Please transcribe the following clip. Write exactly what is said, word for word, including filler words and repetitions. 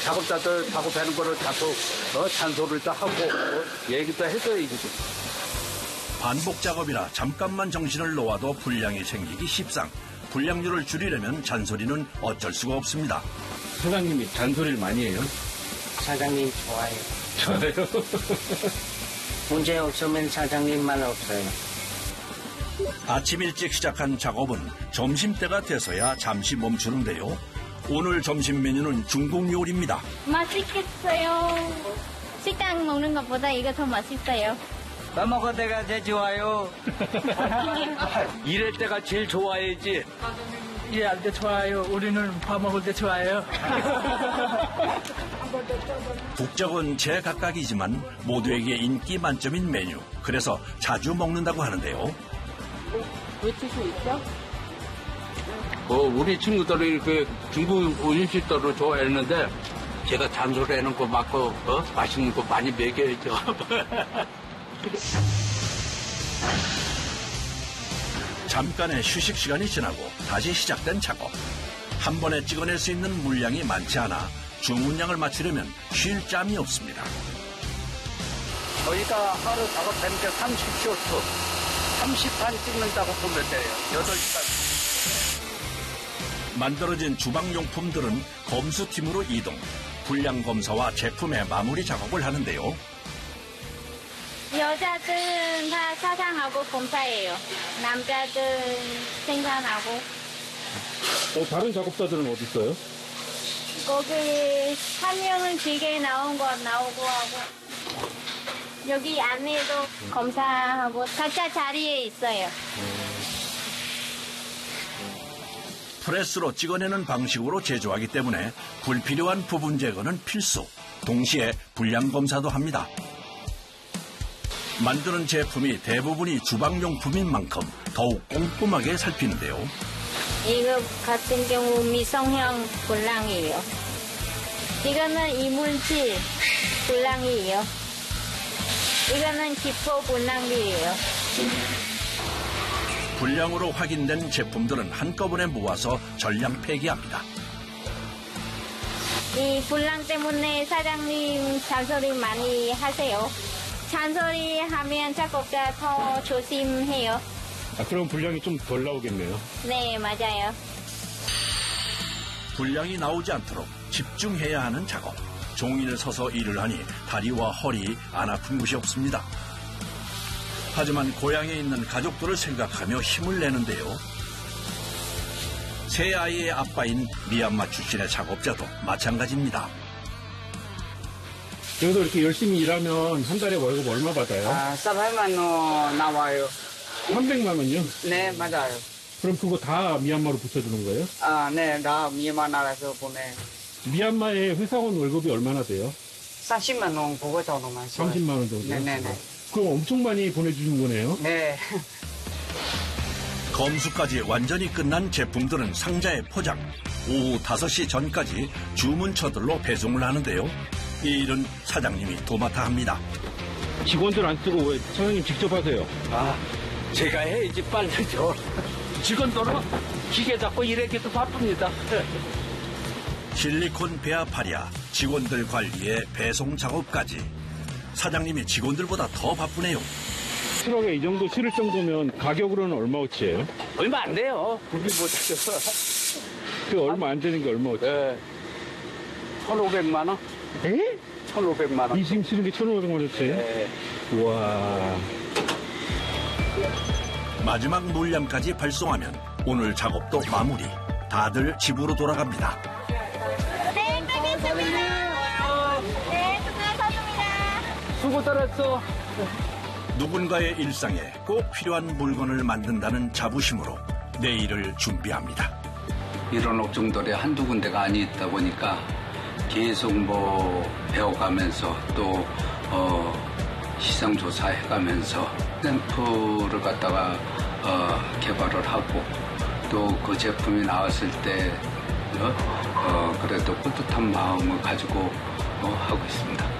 작업자들 작업하는 거를 자꾸 어, 잔소리도 하고 어, 얘기도 해줘야 이거지. 반복 작업이라 잠깐만 정신을 놓아도 불량이 생기기 십상. 불량률을 줄이려면 잔소리는 어쩔 수가 없습니다. 사장님이 잔소리를 많이 해요? 사장님 좋아요. 좋아요? 문제 없으면 사장님 말 없어요. 아침 일찍 시작한 작업은 점심때가 돼서야 잠시 멈추는데요. 오늘 점심 메뉴는 중국 요리입니다. 맛있겠어요. 식당 먹는 것보다 이거 더 맛있어요. 밥 먹을 때가 제일 좋아요. 일할 때가 제일 좋아야지. 일할 때 좋아요. 우리는 밥 먹을 때 좋아요. 국적은 제각각이지만 모두에게 인기 만점인 메뉴. 그래서 자주 먹는다고 하는데요. 외칠 수 있어? 어, 우리 친구들이 이렇게 중국 음식들을 좋아했는데 제가 잔소리하는 거 맞고 어? 맛있는 거 많이 먹여야죠. 잠깐의 휴식 시간이 지나고 다시 시작된 작업. 한 번에 찍어낼 수 있는 물량이 많지 않아 주문량을 맞추려면 쉴 짬이 없습니다. 저희가 하루 작업하는 게 삼십 쇼트, 삼십 판 찍는다고 보면 돼요. 여덟 시간. 만들어진 주방용품들은 검수팀으로 이동. 불량 검사와 제품의 마무리 작업을 하는데요. 여자들은 다 사상하고 검사해요. 남자들은 생산하고. 어, 다른 작업자들은 어디 있어요? 거기 한 명은 길게 나온 거 나오고 하고. 여기 안에도 검사하고 각자 자리에 있어요. 프레스로 찍어내는 방식으로 제조하기 때문에 불필요한 부분 제거는 필수. 동시에 불량 검사도 합니다. 만드는 제품이 대부분이 주방용품인 만큼 더욱 꼼꼼하게 살피는데요. 이거 같은 경우 미성형 불량이에요. 이거는 이물질 불량이에요. 이거는 기포 불량이에요. 불량으로 확인된 제품들은 한꺼번에 모아서 전량 폐기합니다. 이 불량 때문에 사장님 잔소리 많이 하세요. 잔소리 하면 작업자 더 조심해요. 아, 그럼 분량이 좀 덜 나오겠네요. 네, 맞아요. 불량이 나오지 않도록 집중해야 하는 작업. 종일 서서 일을 하니 다리와 허리 안 아픈 곳이 없습니다. 하지만 고향에 있는 가족들을 생각하며 힘을 내는데요. 세 아이의 아빠인 미얀마 출신의 작업자도 마찬가지입니다. 여기서 이렇게 열심히 일하면 한 달에 월급 얼마 받아요? 아, 사백만 원 나와요. 삼백만 원요? 네, 맞아요. 그럼 그거 다 미얀마로 붙여주는 거예요? 아, 네, 나 미얀마 나라에서 보내. 미얀마의 회사원 월급이 얼마나 돼요? 삼십만 원 그거 정도만 써요. 삼십만 원 정도? 네네네. 그럼 엄청 많이 보내주는 거네요? 네. 검수까지 완전히 끝난 제품들은 상자에 포장. 오후 다섯 시 전까지 주문처들로 배송을 하는데요. 이 일은 사장님이 도맡아 합니다. 직원들 안 쓰고 왜 사장님 직접 하세요? 아, 제가 해야지 빨리죠. 직원들은 기계 잡고 일하기도 바쁩니다. 실리콘 배합하랴, 직원들 관리에 배송 작업까지. 사장님이 직원들보다 더 바쁘네요. 트럭에 이 정도 실을 정도면 가격으로는 얼마어치예요? 얼마 안 돼요. 구비 못하죠. 그 얼마 안 되는 게 얼마어치? 네. 천오백만 원? 에? 천오백만 원. 이 지금 실은 게 천오백만 원어치예요? 네. 우와. 마지막 물량까지 발송하면 오늘 작업도 마무리. 다들 집으로 돌아갑니다. 네, 알겠습니다. 네, 수고하셨습니다. 수고들 했어. 누군가의 일상에 꼭 필요한 물건을 만든다는 자부심으로 내일을 준비합니다. 이런 업종들이 한두 군데가 아니 있다 보니까 계속 뭐 배워가면서 또 어, 시장 조사해가면서 샘플을 갖다가 어, 개발을 하고 또 그 제품이 나왔을 때 어, 어, 그래도 뿌듯한 마음을 가지고 어, 하고 있습니다.